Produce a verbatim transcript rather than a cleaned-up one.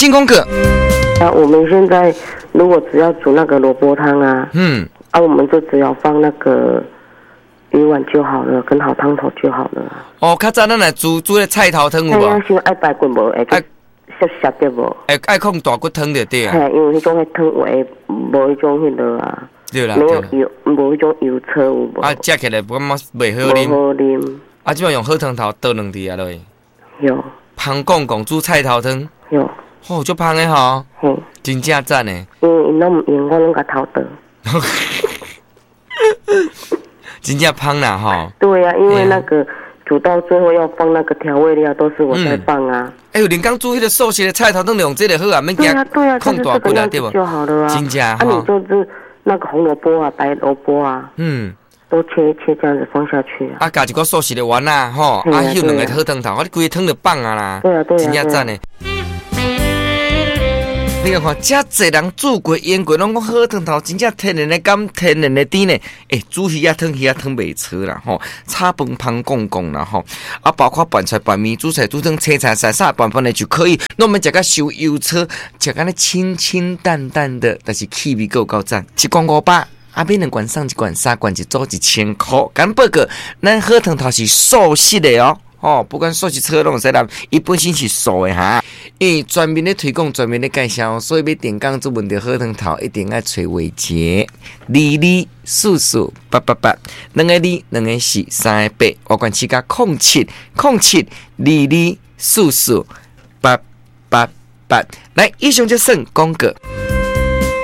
新功课。 啊，我们现在如果只要煮那个萝卜汤啊，嗯，啊，我们就只要放那个鱼丸就好了，跟好汤头就好了。 哦，较早咱来煮煮个菜头汤有无？ 哎呀，想爱白骨无？爱涩涩的无？ 爱爱控大骨汤就对啊。 嘿，因为迄种迄汤会无迄种迄个啊。 对啦， 没有油，无迄种油车有无？ 啊，食起来不感觉袂好啉。 好啉。 啊，即摆用好汤头倒两滴啊落去。 有。香公公煮菜头汤。 有。 哦，足香的吼。嘿。真正赞的。 因为因拢唔用，我拢甲偷倒。 真正香啦吼。 对呀、啊，因为那个煮到最后要放那个调味料，都是我在放啊。 哎呦，连刚煮迄个素食的菜头汤用这个好啊，免惊控大骨啦，对不？ 就好了啊。 真正啊，你就是那个红萝卜啊、白萝卜啊，嗯，都切切这样子放下去啊。 啊，加一个素食的丸啊，吼，啊，迄两个好汤头，我你规个汤就放啊啦。 对啊，对啊， 真正赞的。你看，遮济人煮过、腌过，拢讲好汤头，真正天然的甘、天然的甜呢。诶、欸，煮鱼仔汤、鱼仔汤袂错啦，吼，炒饭香公公啦，吼，啊，包括拌菜、拌面、煮菜、煮汤、切菜、晒晒拌饭的就可以。那我们食个烧油炒，食个咧清清淡淡的，但是气味够够赞。一罐五百，啊，买两罐送一罐，三罐一组一千块。敢报告，咱好汤头是素食的哦。哦，不管素食车拢使啦，伊本身是素的哈，因为专门咧推广，专门咧介绍，所以要点讲做问题好汤头，一定要找维杰，二二四四八八八，两个二，两个四，三个八，我管七加空七空七二二四四八八八，来，以上就算广告。